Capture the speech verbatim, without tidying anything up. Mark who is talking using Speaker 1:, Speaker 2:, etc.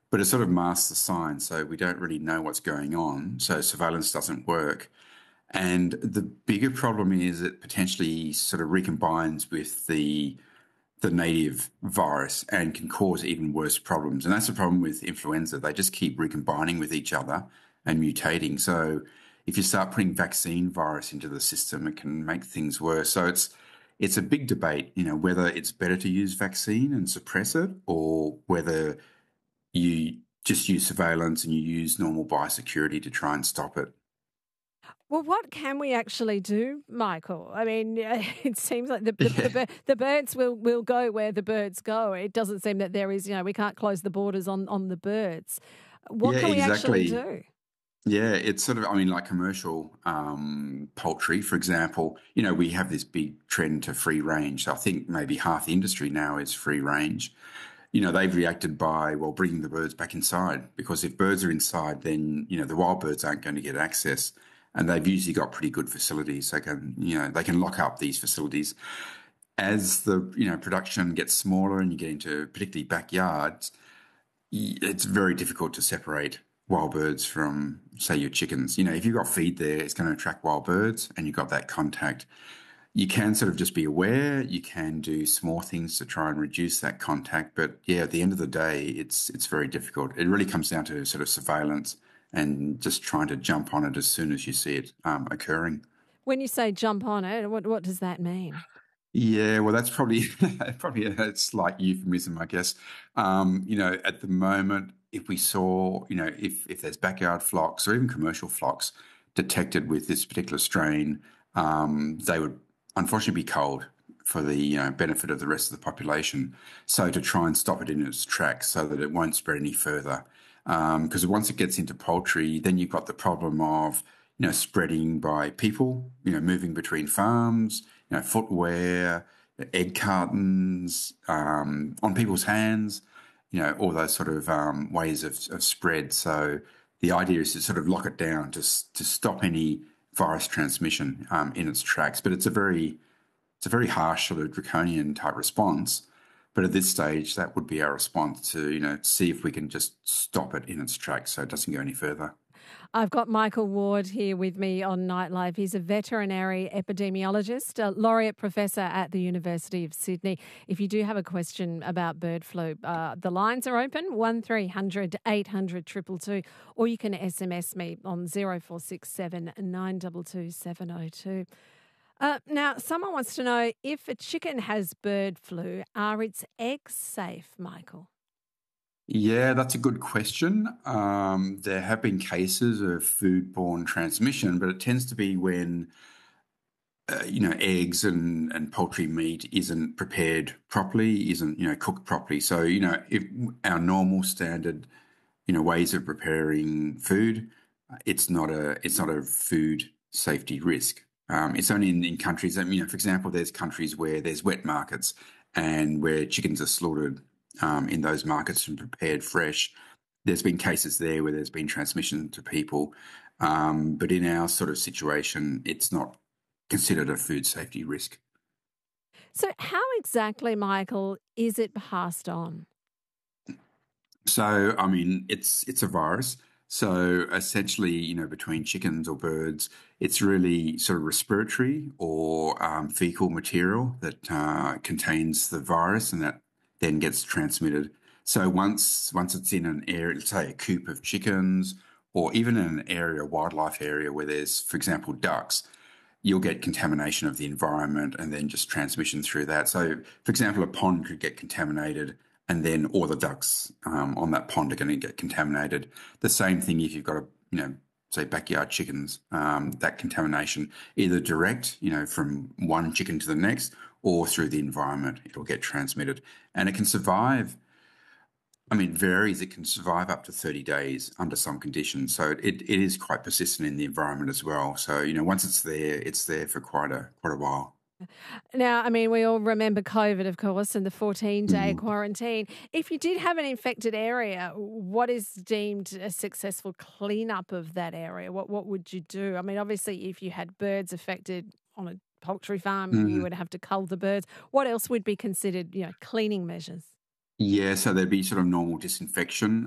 Speaker 1: but it sort of masks the signs, so we don't really know what's going on. So surveillance doesn't work. And the bigger problem is it potentially sort of recombines with the the native virus and can cause even worse problems. And that's the problem with influenza. They just keep recombining with each other and mutating. So if you start putting vaccine virus into the system, it can make things worse. So it's it's a big debate, you know, whether it's better to use vaccine and suppress it or whether you just use surveillance and you use normal biosecurity to try and stop it.
Speaker 2: Well, what can we actually do, Michael? I mean, it seems like the the, the,
Speaker 1: Yeah,
Speaker 2: bir- the birds will, will go where the birds go. It doesn't seem that there is, you know, we can't close the borders on, on the birds. What
Speaker 1: yeah,
Speaker 2: can we actually
Speaker 1: exactly.
Speaker 2: do?
Speaker 1: Yeah, it's sort of, I mean, like commercial um, poultry, for example, you know, we have this big trend to free range. So I think maybe half the industry now is free range. You know, they've reacted by, well, bringing the birds back inside because if birds are inside, then, you know, the wild birds aren't going to get access. And they've usually got pretty good facilities. They can, you know, they can lock up these facilities. As the, you know, production gets smaller and you get into particularly backyards, it's very difficult to separate wild birds from, say, your chickens. You know, if you've got feed there, it's going to attract wild birds and you've got that contact. You can sort of just be aware. You can do small things to try and reduce that contact. But yeah, at the end of the day, it's it's very difficult. It really comes down to sort of surveillance and just trying to jump on it as soon as you see it um, occurring.
Speaker 2: When you say jump on it, what, what does that mean?
Speaker 1: Yeah, well, that's probably probably a slight euphemism, I guess. Um, you know, at the moment, if we saw, you know, if if there's backyard flocks or even commercial flocks detected with this particular strain, um, they would unfortunately be culled for the you know benefit of the rest of the population. So to try and stop it in its tracks so that it won't spread any further. Because once it gets into poultry, then you've got the problem of you know spreading by people, you know, moving between farms, you know, footwear, egg cartons, um, on people's hands, you know, all those sort of um, ways of, of spread. So the idea is to sort of lock it down to to stop any virus transmission um, in its tracks. But it's a very it's a very harsh sort of draconian type response. But at this stage, that would be our response to you know see if we can just stop it in its tracks so it doesn't go any further.
Speaker 2: I've got Michael Ward here with me on Nightlife. He's a veterinary epidemiologist, a laureate professor at the University of Sydney. If you do have a question about bird flu, uh, the lines are open, one three hundred eight hundred two two two, or you can S M S me on zero four six seven nine two two seven zero two. Uh, now, someone wants to know if a chicken has bird flu, are its eggs safe, Michael?
Speaker 1: Yeah, that's a good question. Um, there have been cases of foodborne transmission, but it tends to be when uh, you know eggs and and poultry meat isn't prepared properly, isn't you know cooked properly. So you know if our normal standard you know ways of preparing food, uh, it's not a it's not a food safety risk. Um, it's only in, in countries that you know, for example, there's countries where there's wet markets and where chickens are slaughtered um, in those markets and prepared fresh. There's been cases there where there's been transmission to people, um, but in our sort of situation, it's not considered a food safety risk.
Speaker 2: So, how exactly, Michael, is it passed on?
Speaker 1: So, I mean, it's it's a virus. So essentially, you know, between chickens or birds, it's really sort of respiratory or um, fecal material that uh, contains the virus, and that then gets transmitted. So once once it's in an area, let's say a coop of chickens, or even in an area, a wildlife area where there's, for example, ducks, you'll get contamination of the environment and then just transmission through that. So, for example, a pond could get contaminated and then all the ducks um, on that pond are going to get contaminated. The same thing if you've got a, you know, say backyard chickens, um, that contamination either direct, you know, from one chicken to the next or through the environment, it'll get transmitted. And it can survive I mean, it varies. It can survive up to thirty days under some conditions. So it, it is quite persistent in the environment as well. So, you know, once it's there, it's there for quite a quite a while.
Speaker 2: Now, I mean, we all remember COVID, of course, and the fourteen-day
Speaker 1: Mm.
Speaker 2: quarantine. If you did have an infected area, what is deemed a successful cleanup of that area? What what would you do? I mean, obviously, if you had birds affected on a poultry farm, you
Speaker 1: Mm.
Speaker 2: would have to cull the birds. What else would be considered, you know, cleaning measures?
Speaker 1: Yeah, so there'd be sort of normal disinfection